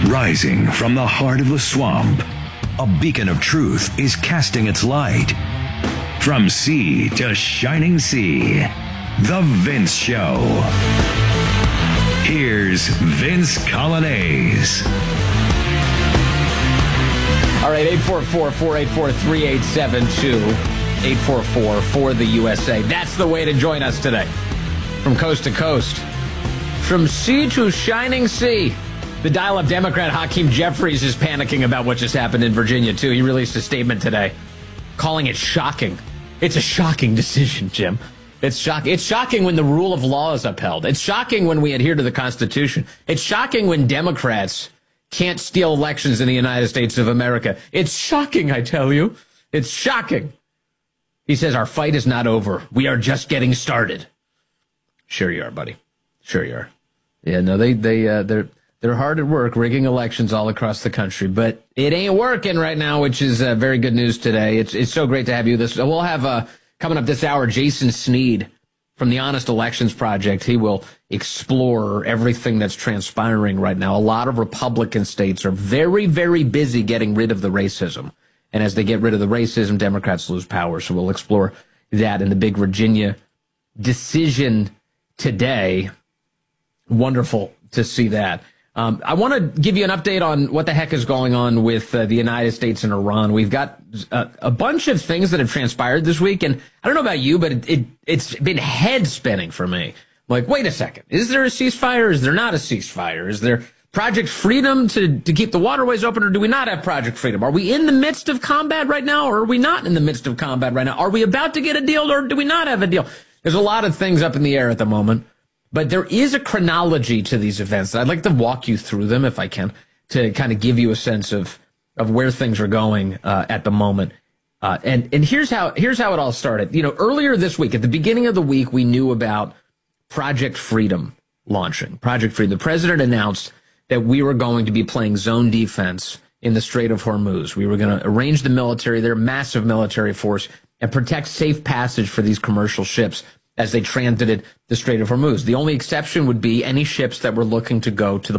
Rising from the heart of the swamp, a beacon of truth is casting its light. From sea to shining sea, The Vince Show. Here's Vince Coglianese. All right, 844-484-3872, 844 for the USA. That's the way to join us today. From coast to coast, from sea to shining sea. The dial-up Democrat Hakeem Jeffries is panicking about what just happened in Virginia, too. He released a statement today calling it shocking. It's a shocking decision, Jim. It's shocking when the rule of law is upheld. It's shocking when we adhere to the Constitution. It's shocking when Democrats can't steal elections in the United States of America. It's shocking, I tell you. It's shocking. He says, our fight is not over. We are just getting started. Sure you are, buddy. Sure you are. Yeah, no, they're hard at work rigging elections all across the country, but it ain't working right now, which is very good news today. It's so great to have you. We'll have coming up this hour, Jason Sneed from the Honest Elections Project. He will explore everything that's transpiring right now. A lot of Republican states are very, very busy getting rid of the racism. And as they get rid of the racism, Democrats lose power. So we'll explore that in the big Virginia decision today. Wonderful to see that. I want to give you an update on what the heck is going on with the United States and Iran. We've got a bunch of things that have transpired this week, and I don't know about you, but it's been head spinning for me. I'm like, wait a second, is there a ceasefire? Is there not a ceasefire? Is there Project Freedom to keep the waterways open, or do we not have Project Freedom? Are we in the midst of combat right now, or are we not in the midst of combat right now? Are we about to get a deal, or do we not have a deal? There's a lot of things up in the air at the moment. But there is a chronology to these events. I'd like to walk you through them, if I can, to kind of give you a sense of where things are going at the moment. And here's how it all started. You know, earlier this week, at the beginning of the week, we knew about Project Freedom launching. Project Freedom. The president announced that we were going to be playing zone defense in the Strait of Hormuz. We were going to arrange the military, their massive military force, and protect safe passage for these commercial ships as they transited the Strait of Hormuz. The only exception would be any ships that were looking to go to the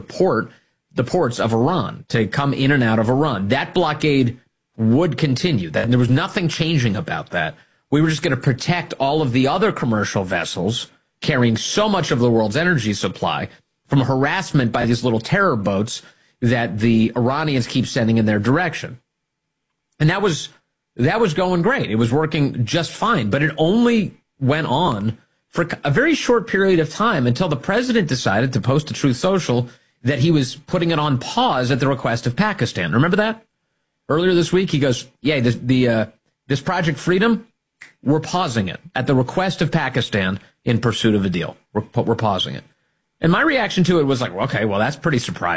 ports of Iran, to come in and out of Iran. That blockade would continue. There was nothing changing about that. We were just going to protect all of the other commercial vessels carrying so much of the world's energy supply from harassment by these little terror boats that the Iranians keep sending in their direction. And that was going great. It was working just fine, but it only went on for a very short period of time until the president decided to post to Truth Social that he was putting it on pause at the request of Pakistan. Remember that? Earlier this week, he goes, yeah, this Project Freedom, we're pausing it at the request of Pakistan in pursuit of a deal. We're pausing it. And my reaction to it was like, okay, well, that's pretty surprising.